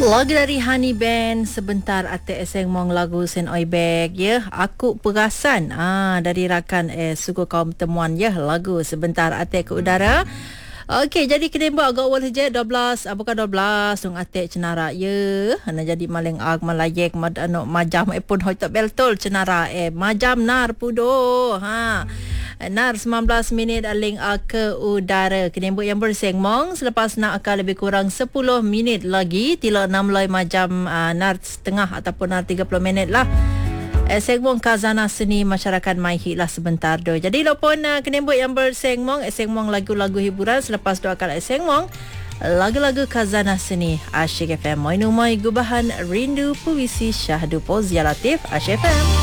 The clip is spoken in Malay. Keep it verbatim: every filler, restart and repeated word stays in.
Lagu dari Honey Band sebentar ate eseng mong lagu sen oi bag ya aku perasan ah dari rakan eh suku kaum temuan ya lagu sebentar ate ke udara. Okey, jadi kena buat agak awal saja dua belas, ah, bukan dua belas dong atek cenara ya. Hana jadi maling ag malayek mad ano majam eh pun hoi tak beltol cenara eh majam nar pudo. Ha. Nar sembilan belas minit aling ag ke udara. Kena buat yang berseng mong selepas nak akan lebih kurang sepuluh minit lagi tila enam loy majam uh, nar setengah ataupun nar tiga puluh minit lah. Esengmong Kazana Seni Masyarakat Maihi lah sebentar do. Jadi lopon uh, kena buat yang bersengmong esengmong lagu-lagu hiburan selepas doa kala esengmong lagu-lagu Kazana Seni Asyik F M. Moi numai gubahan rindu puisi Syahdu Poziya Latif Asyik F M.